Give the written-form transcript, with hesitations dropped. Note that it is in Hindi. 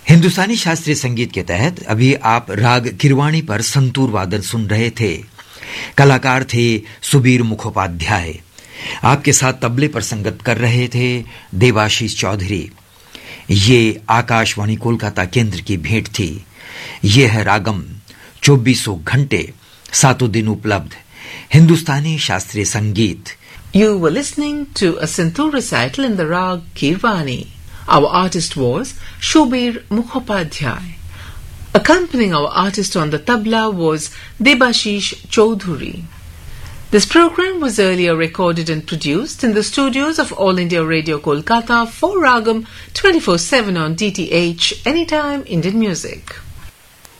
हिंदुस्तानी शास्त्रीय संगीत के तहत अभी आप राग किरवाणी पर संतूर वादन सुन रहे थे। कलाकार थे सुबीर मुखोपाध्याय। आपके साथ तबले पर संगत कर रहे थे देवाशीष चौधरी। ये आकाशवाणी कोलकाता केंद्र की भेंट थी। ये है रागम, 24 घंटे 7 दिन उपलब्ध हिंदुस्तानी शास्त्रीय संगीत। You were listening to a santoor recital in the rag Kirvani. Our artist was Shubir Mukhopadhyay. Accompanying our artist on the tabla was Debashish Choudhury. This program was earlier recorded and produced in the studios of All India Radio Kolkata for Ragam 24/7 on DTH Anytime Indian Music.